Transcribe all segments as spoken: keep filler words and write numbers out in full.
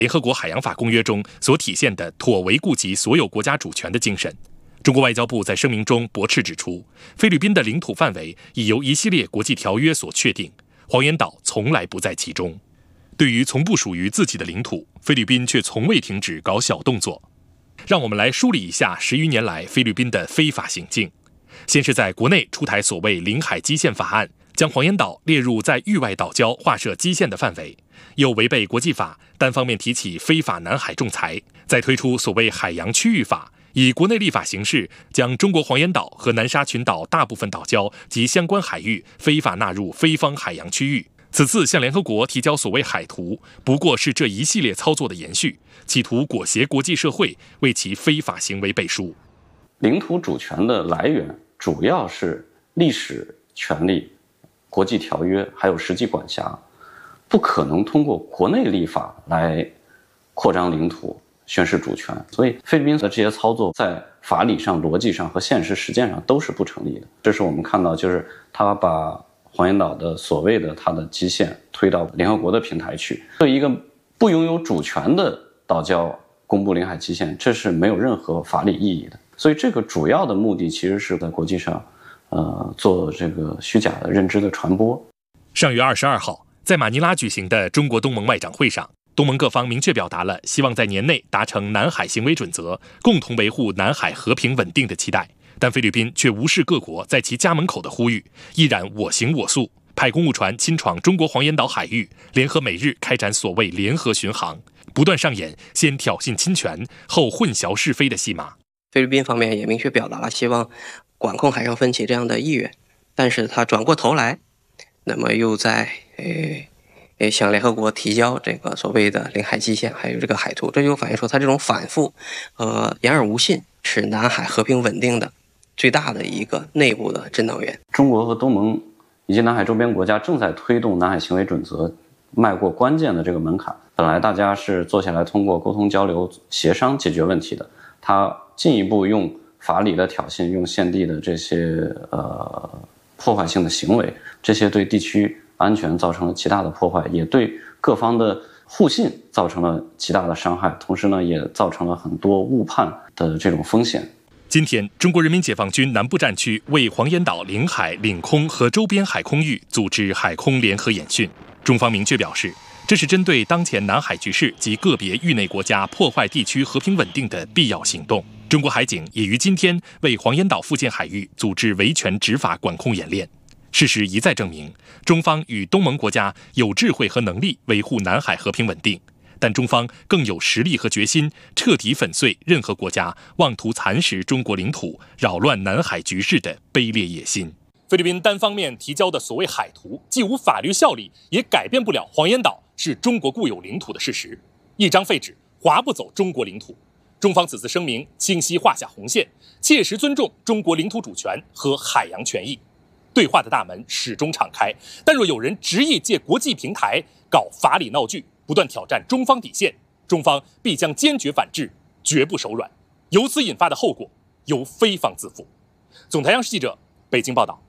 联合国海洋法公约中所体现的妥为顾及所有国家主权的精神。中国外交部在声明中驳斥指出，菲律宾的领土范围已由一系列国际条约所确定，黄岩岛从来不在其中。对于从不属于自己的领土，菲律宾却从未停止搞小动作。让我们来梳理一下十余年来菲律宾的非法行径。先是在国内出台所谓领海基线法案，将黄岩岛列入在域外岛礁划设基线的范围，又违背国际法，单方面提起非法南海仲裁，再推出所谓海洋区域法，以国内立法形式将中国黄岩岛和南沙群岛大部分岛礁及相关海域非法纳入非方海洋区域。此次向联合国提交所谓海图，不过是这一系列操作的延续，企图裹挟国际社会为其非法行为背书。 领土主权的来源主要是历史权利、国际条约还有实际管辖，不可能通过国内立法来扩张领土、宣示主权。所以菲律宾的这些操作在法理上、逻辑上和现实实践上都是不成立的。这是我们看到，就是他把黄岩岛的所谓的它的基线推到联合国的平台去，对一个不拥有主权的岛礁公布领海基线，这是没有任何法理意义的。所以这个主要的目的其实是在国际上呃，做这个虚假的认知的传播。 上月二十二号，在马尼拉举行的中国东盟外长会上，东盟各方明确表达了希望在年内达成南海行为准则，共同维护南海和平稳定的期待。但菲律宾却无视各国在其家门口的呼吁，依然我行我素，派公务船侵闯中国黄岩岛海域，联合美日开展所谓联合巡航，不断上演先挑衅侵权，后混淆是非的戏码。 菲律宾方面也明确表达了希望管控海上分歧这样的意愿，但是他转过头来，那么又在诶诶向联合国提交这个所谓的领海基线，还有这个海图，这就反映出他这种反复呃言而无信，是南海和平稳定的最大的一个内部的震荡源。 中国和东盟以及南海周边国家正在推动南海行为准则迈过关键的这个门槛。本来大家是坐下来通过沟通交流协商解决问题的，他进一步用法理的挑衅，用现地的这些呃破坏性的行为，这些对地区安全造成了极大的破坏，也对各方的互信造成了极大的伤害，同时呢，也造成了很多误判的这种风险。 今天，中国人民解放军南部战区为黄岩岛领海、领空和周边海空域组织海空联合演训。中方明确表示，这是针对当前南海局势及个别域内国家破坏地区和平稳定的必要行动。中国海警也于今天为黄岩岛附近海域组织维权执法管控演练。事实一再证明，中方与东盟国家有智慧和能力维护南海和平稳定，但中方更有实力和决心彻底粉碎任何国家妄图蚕食中国领土、扰乱南海局势的卑劣野心。菲律宾单方面提交的所谓海图，既无法律效力，也改变不了黄岩岛是中国固有领土的事实。一张废纸划不走中国领土。中方此次声明清晰画下红线，切实尊重中国领土主权和海洋权益。对话的大门始终敞开，但若有人执意借国际平台搞法理闹剧，不断挑战中方底线，中方必将坚决反制，绝不手软。由此引发的后果，由菲方自负。总台央视记者北京报道。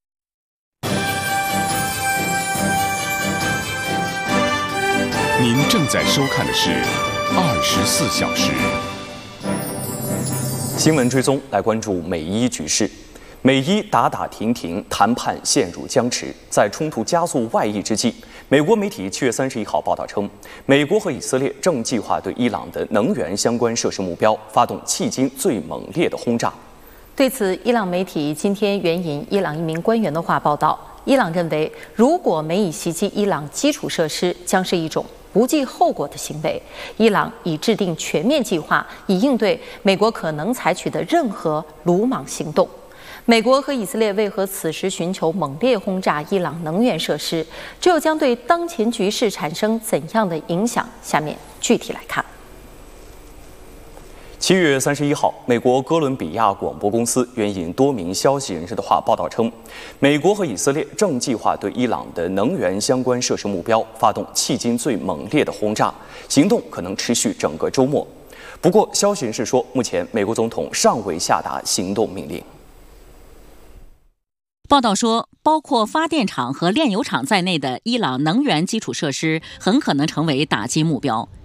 您正在收看的是二十四小时新闻追踪，来关注美伊局势。美伊打打停停，谈判陷入僵持。在冲突加速外溢之际，美国媒体七月三十一号报道称，美国和以色列正计划对伊朗的能源相关设施目标发动迄今最猛烈的轰炸。 对此，伊朗媒体今天援引伊朗一名官员的话报道，伊朗认为，如果美以袭击伊朗基础设施，将是一种不计后果的行为。伊朗已制定全面计划，以应对美国可能采取的任何鲁莽行动。美国和以色列为何此时寻求猛烈轰炸伊朗能源设施？这又将对当前局势产生怎样的影响？下面具体来看。 七月三十一号，美国哥伦比亚广播公司援引多名消息人士的话报道称，美国和以色列正计划对伊朗的能源相关设施目标发动迄今最猛烈的轰炸，行动可能持续整个周末。不过，消息人士说，目前美国总统尚未下达行动命令。 报道说，包括发电厂和炼油厂在内的伊朗能源基础设施很可能成为打击目标。